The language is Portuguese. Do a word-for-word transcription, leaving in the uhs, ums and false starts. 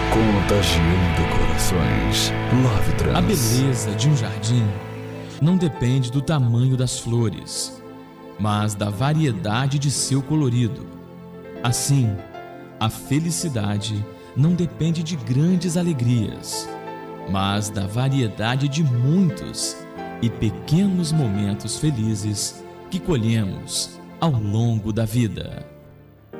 Contagiando corações. Love Trans. A beleza de um jardim não depende do tamanho das flores, mas da variedade de seu colorido. Assim, a felicidade não depende de grandes alegrias, mas da variedade de muitos e pequenos momentos felizes que colhemos ao longo da vida.